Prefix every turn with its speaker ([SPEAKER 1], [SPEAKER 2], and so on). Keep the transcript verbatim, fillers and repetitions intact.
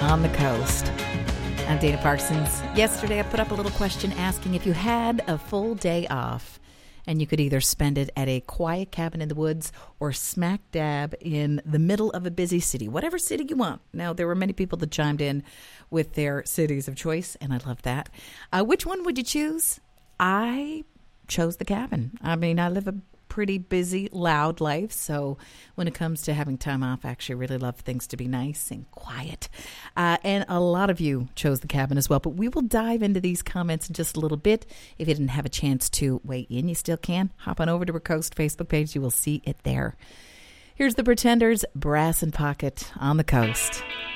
[SPEAKER 1] on the coast. I'm Dana Parsons. Yesterday I put up a little question asking if you had a full day off and you could either spend it at a quiet cabin in the woods or smack dab in the middle of a busy city, whatever city you want. Now, there were many people that chimed in with their cities of choice, and I love that. Uh, which one would you choose? I chose the cabin. I mean, I live a pretty busy, loud life, so when it comes to having time off, I actually really love things to be nice and quiet. Uh, and a lot of you chose the cabin as well, but we will dive into these comments in just a little bit. If you didn't have a chance to weigh in, you still can. Hop on over to our Coast Facebook page. You will see it there. Here's the Pretenders, Brass and Pocket on the Coast.